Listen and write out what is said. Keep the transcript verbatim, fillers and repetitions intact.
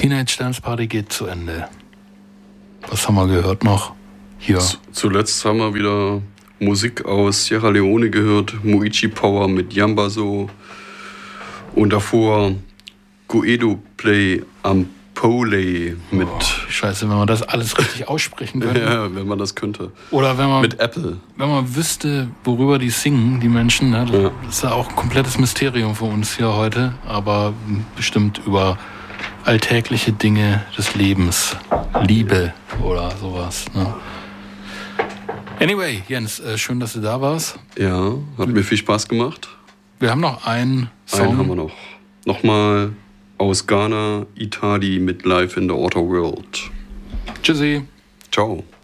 Teenage Dance Party geht zu Ende. Was haben wir gehört noch? Hier. Z- zuletzt haben wir wieder Musik aus Sierra Leone gehört. Muichi Power mit Yambaso. Und davor Guedo Play Ampole mit... Oh, scheiße, wenn man das alles richtig aussprechen könnte. Ja, wenn man das könnte. Oder wenn man... Mit Apple. Wenn man wüsste, worüber die singen, die Menschen. Ne? Das Ja. ist ja auch ein komplettes Mysterium für uns hier heute. Aber bestimmt über alltägliche Dinge des Lebens. Liebe oder sowas. Ne? Anyway, Jens, äh, schön, dass du da warst. Ja, hat mir viel Spaß gemacht. Wir haben noch einen Song. Einen haben wir noch. Nochmal aus Ghana, Itadi mit Live in the Outer World. Tschüssi. Ciao.